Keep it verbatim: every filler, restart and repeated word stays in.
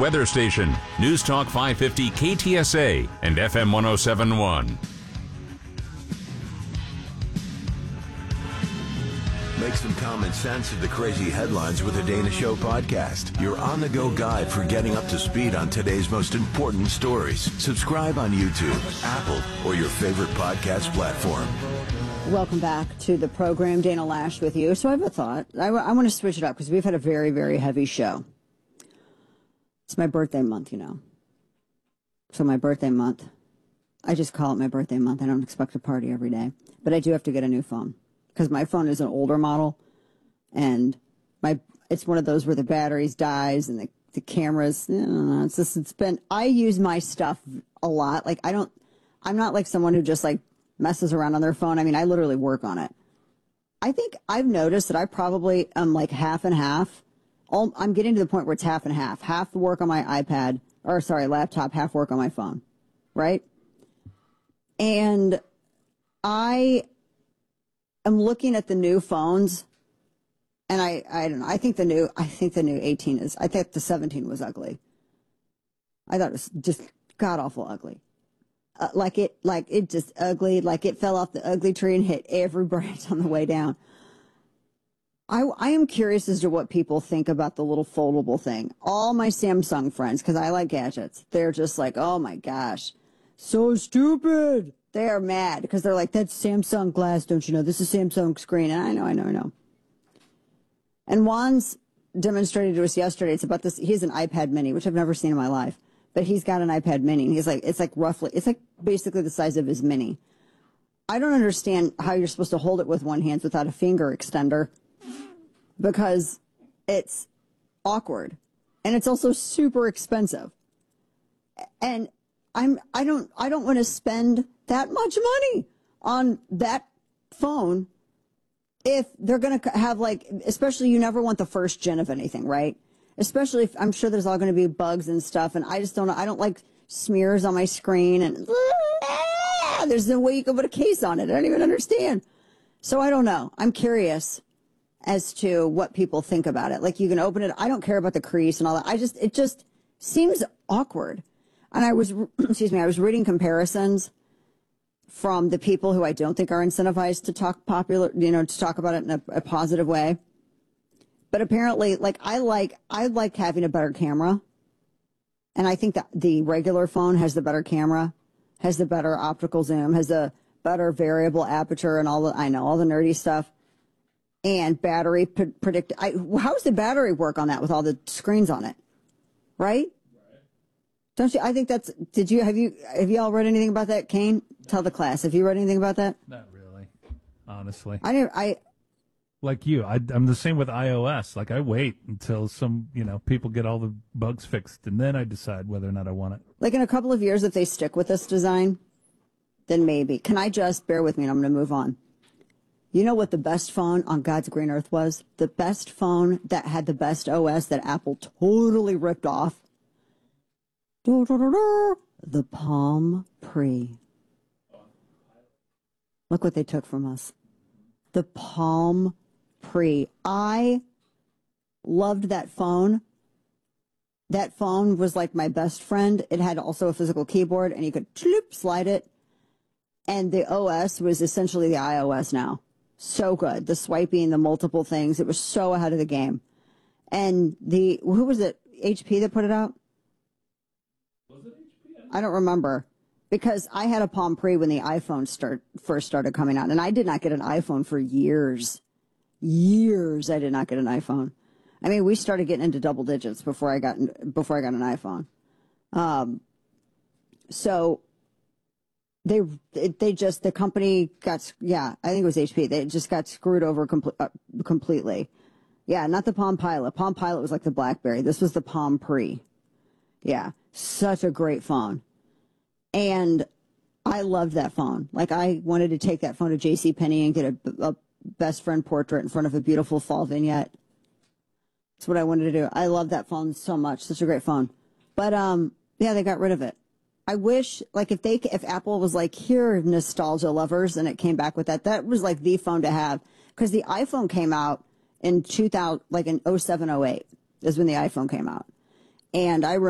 weather station, News Talk five fifty K T S A and F M one oh seven point one. Make some common sense of the crazy headlines with the Dana Show podcast. Your on-the-go guide for getting up to speed on today's most important stories. Subscribe on YouTube, Apple, or your favorite podcast platform. Welcome back to the program. Dana Lash with you. So I have a thought. I, I want to switch it up because we've had a very, very heavy show. It's my birthday month, you know. So my birthday month, I just call it my birthday month. I don't expect a party every day. But I do have to get a new phone. Because my phone is an older model, and my it's one of those where the batteries dies and the, the cameras, you know, it's just, it's been, I use my stuff a lot. Like, I don't, I'm not like someone who just like messes around on their phone. I mean, I literally work on it. I think I've noticed that I probably am like half and half. All, I'm getting to the point where it's half and half. Half the work on my iPad, or sorry, laptop, half work on my phone, right? And I... I'm looking at the new phones, and I, I don't know. I think the new, I think the new eighteen is, I think the seventeen was ugly. I thought it was just god awful ugly. Uh, like it, like it just ugly, like it fell off the ugly tree and hit every branch on the way down. I, I am curious as to what people think about the little foldable thing. All my Samsung friends, because I like gadgets, they're just like, oh my gosh, so stupid. They are mad because they're like, that's Samsung glass, don't you know? This is Samsung screen. And I know, I know, I know. And Juan's demonstrated to us yesterday. It's about this. He has an iPad mini, which I've never seen in my life. But he's got an iPad mini. And he's like, it's like roughly, it's like basically the size of his mini. I don't understand how you're supposed to hold it with one hand without a finger extender because it's awkward. And it's also super expensive. And I'm, I don't, I don't want to spend that much money on that phone if they're going to have like, especially you never want the first gen of anything, right? Especially if I'm sure there's all going to be bugs and stuff. And I just don't know. I don't like smears on my screen and ah, there's no way you can put a case on it. I don't even understand. So I don't know. I'm curious as to what people think about it. Like you can open it. I don't care about the crease and all that. I just, it just seems awkward. And I was, excuse me, I was reading comparisons from the people who I don't think are incentivized to talk popular, you know, to talk about it in a, a positive way. But apparently, like, I like, I like having a better camera. And I think that the regular phone has the better camera, has the better optical zoom, has the better variable aperture and all the, I know, all the nerdy stuff. And battery p- predict, I, how's the battery work on that with all the screens on it? Right? Don't you? I think that's. Did you have you have you all read anything about that, Kane? Tell the class. Have you read anything about that? Not really, honestly. I never. I like you. I, I'm the same with iOS. Like I wait until some you know people get all the bugs fixed, and then I decide whether or not I want it. Like in a couple of years, if they stick with this design, then maybe. Can I just bear with me? And I'm going to move on. You know what the best phone on God's green earth was? The best phone that had the best O S that Apple totally ripped off. The Palm Pre. Look what they took from us. The Palm Pre. I loved that phone. That phone was like my best friend. It had also a physical keyboard, and you could sloop, slide it. And the O S was essentially the iOS now. So good. The swiping, the multiple things. It was so ahead of the game. And the, who was it? H P that put it out? I don't remember because I had a Palm Pre when the iPhone start, first started coming out, and I did not get an iPhone for years. Years I did not get an iPhone. I mean, we started getting into double digits before I got before I got an iPhone. Um, so they they just the company got yeah I think it was H P. They just got screwed over com- uh, completely. Yeah, not the Palm Pilot. Palm Pilot was like the BlackBerry. This was the Palm Pre. Yeah. Such a great phone. And I loved that phone. Like, I wanted to take that phone to JCPenney and get a, a best friend portrait in front of a beautiful fall vignette. That's what I wanted to do. I love that phone so much. Such a great phone. But, um, yeah, they got rid of it. I wish, like, if they, if Apple was like, here, nostalgia lovers, and it came back with that, that was like the phone to have. Because the iPhone came out in two thousand, like in oh seven, oh eight is when the iPhone came out. And I